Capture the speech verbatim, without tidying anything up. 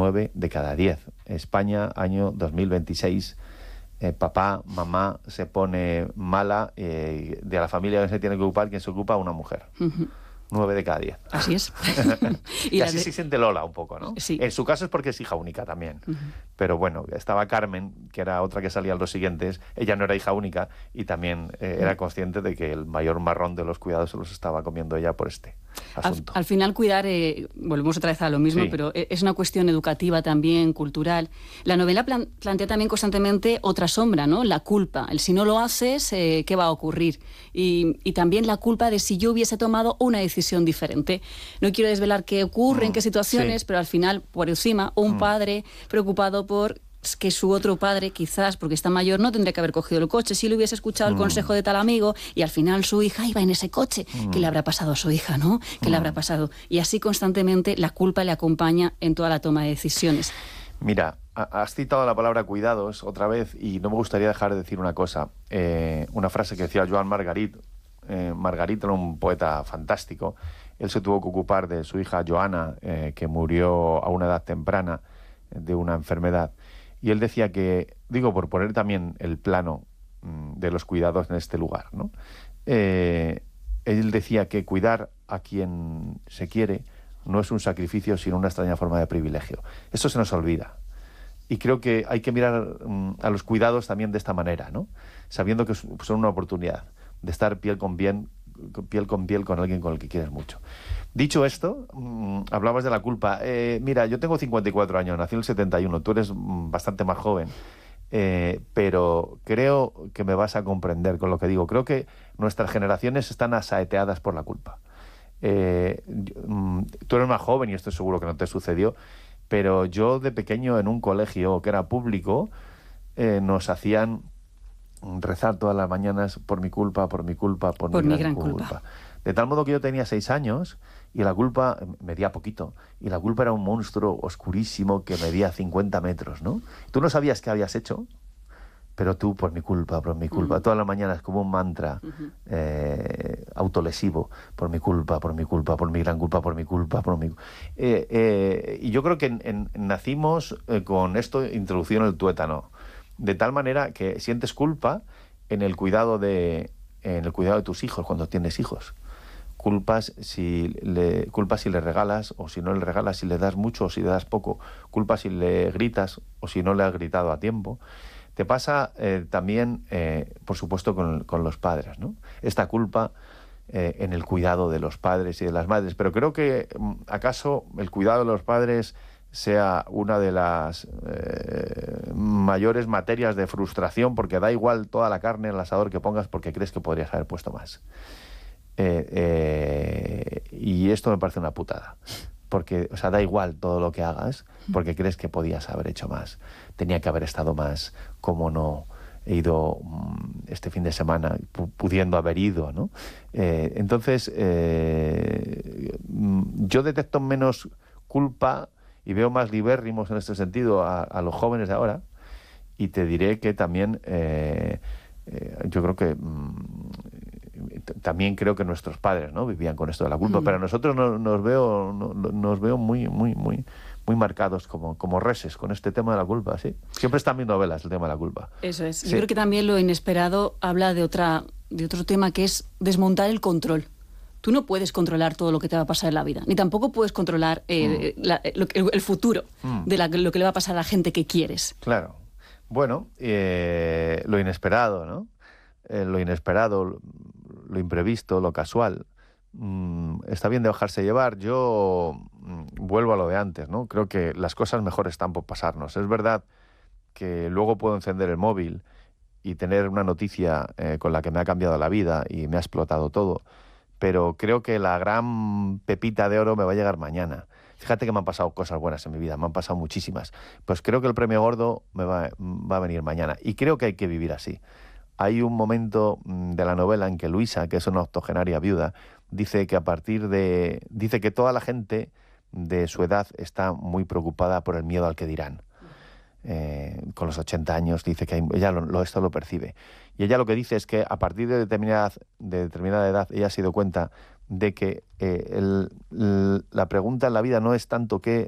nueve de cada diez. España, año dos mil veintiséis, eh, papá, mamá se pone mala, eh, de la familia que se tiene que ocupar, ¿quién se ocupa? Una mujer. Uh-huh. nueve de cada diez. Así es. y, y así de... se siente Lola un poco, ¿no? Sí. En su caso es porque es hija única también. Uh-huh. Pero bueno, estaba Carmen, que era otra que salía en los siguientes. Ella no era hija única y también eh, era consciente de que el mayor marrón de los cuidados se los estaba comiendo ella por este asunto. Al, al final cuidar, eh, volvemos otra vez a lo mismo, sí. pero es una cuestión educativa también, cultural. La novela plan, plantea también constantemente otra sombra, ¿no? La culpa. El si no lo haces, eh, ¿qué va a ocurrir? Y, y también la culpa de si yo hubiese tomado una decisión diferente. No quiero desvelar qué ocurre, mm, en qué situaciones, sí. pero al final, por encima, un mm. padre preocupado por que su otro padre, quizás, porque está mayor, no tendría que haber cogido el coche si le hubiese escuchado el mm. consejo de tal amigo, y al final su hija iba en ese coche. Mm. ¿Qué le habrá pasado a su hija, no? ¿Qué mm. le habrá pasado? Y así constantemente la culpa le acompaña en toda la toma de decisiones. Mira, has citado la palabra cuidados otra vez y no me gustaría dejar de decir una cosa. Eh, una frase que decía Joan Margarit. Eh, Margarit era un poeta fantástico. Él se tuvo que ocupar de su hija Joana, eh, que murió a una edad temprana de una enfermedad. Y él decía que, digo, por poner también el plano mmm, de los cuidados en este lugar, ¿no? Eh, él decía que cuidar a quien se quiere no es un sacrificio, sino una extraña forma de privilegio. Eso se nos olvida. Y creo que hay que mirar mmm, a los cuidados también de esta manera, ¿no? Sabiendo que son una oportunidad de estar piel con piel, piel con piel con alguien con el que quieres mucho. Dicho esto, mmm, hablabas de la culpa. Eh, mira, yo tengo cincuenta y cuatro años, nací en el setenta y uno, tú eres mmm, bastante más joven, eh, pero creo que me vas a comprender con lo que digo. Creo que nuestras generaciones están asaeteadas por la culpa. Eh, mmm, tú eres más joven y esto seguro que no te sucedió, pero yo de pequeño en un colegio que era público, eh, nos hacían rezar todas las mañanas por mi culpa, por mi culpa, por, por mi, mi gran, gran culpa. culpa. De tal modo que yo tenía seis años y la culpa medía poquito. Y la culpa era un monstruo oscurísimo que medía cincuenta metros, ¿no? Tú no sabías qué habías hecho, pero tú, por mi culpa, por mi culpa. Uh-huh. Todas las mañanas como un mantra uh-huh. eh, autolesivo. Por mi culpa, por mi culpa, por mi gran culpa, por mi culpa, por mi... Eh, eh, y yo creo que en, en, nacimos eh, con esto introducido en el tuétano. De tal manera que sientes culpa en el cuidado de, en el cuidado de tus hijos cuando tienes hijos. Culpas si le, culpas si le regalas o si no le regalas, si le das mucho o si le das poco. Culpas si le gritas o si no le has gritado a tiempo. Te pasa eh, también, eh, por supuesto, con, con los padres, ¿no? Esta culpa eh, en el cuidado de los padres y de las madres. Pero creo que, ¿acaso el cuidado de los padres sea una de las eh, mayores materias de frustración, porque da igual toda la carne en el asador que pongas porque crees que podrías haber puesto más? Eh, eh, y esto me parece una putada, porque, o sea, da igual todo lo que hagas porque crees que podías haber hecho más, tenía que haber estado más, cómo no he ido este fin de semana pudiendo haber ido, ¿no? Eh, entonces eh, yo detecto menos culpa y veo más libérrimos en este sentido a, a los jóvenes de ahora, y te diré que también eh, eh, yo creo que mmm, también creo que nuestros padres, ¿no?, vivían con esto de la culpa, mm. pero nosotros no, nos veo no, nos veo muy muy muy muy marcados como, como reses con este tema de la culpa, ¿sí? Siempre están viendo novelas el tema de la culpa. Eso es. Sí. Yo creo que también lo inesperado habla de otra de otro tema, que es desmontar el control. Tú no puedes controlar todo lo que te va a pasar en la vida, ni tampoco puedes controlar eh, mm. la, lo, el, el futuro mm. de la, lo que le va a pasar a la gente que quieres. Claro. Bueno, eh, lo inesperado, ¿no? Eh, lo inesperado, lo, lo imprevisto, lo casual. Mm, está bien de dejarse llevar. Yo mm, vuelvo a lo de antes, ¿no? Creo que las cosas mejor están por pasarnos. Es verdad que luego puedo encender el móvil y tener una noticia eh, con la que me ha cambiado la vida y me ha explotado todo. Pero creo que la gran pepita de oro me va a llegar mañana. Fíjate que me han pasado cosas buenas en mi vida, me han pasado muchísimas. Pues creo que el premio gordo me va, va a venir mañana. Y creo que hay que vivir así. Hay un momento de la novela en que Luisa, que es una octogenaria viuda, dice que a partir de... dice que toda la gente de su edad está muy preocupada por el miedo al que dirán. Eh, con los ochenta años dice que hay, ella lo, lo, esto lo percibe. Y ella lo que dice es que a partir de determinada, de determinada edad ella se dio cuenta de que eh, el, el, la pregunta en la vida no es tanto qué